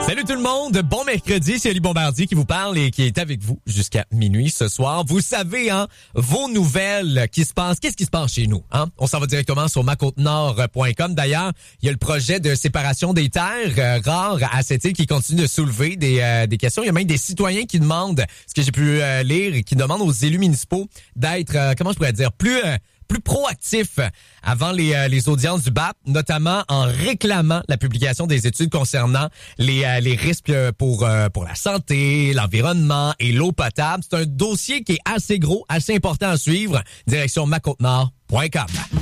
Salut tout le monde, bon mercredi, c'est Ali Bombardier qui vous parle et qui est avec vous jusqu'à minuit ce soir. Vous savez, vos nouvelles qui se passent, qu'est-ce qui se passe chez nous? On s'en va directement sur macôtenord.com. D'ailleurs, il y a le projet de séparation des terres rares à cette île qui continue de soulever des questions. Il y a même des citoyens qui demandent, ce que j'ai pu lire, et qui demandent aux élus municipaux d'être, comment je pourrais dire, plus proactif avant les audiences du BAP, notamment en réclamant la publication des études concernant les risques pour la santé, l'environnement et l'eau potable. C'est un dossier qui est assez gros, assez important à suivre. Direction macôtenord.com.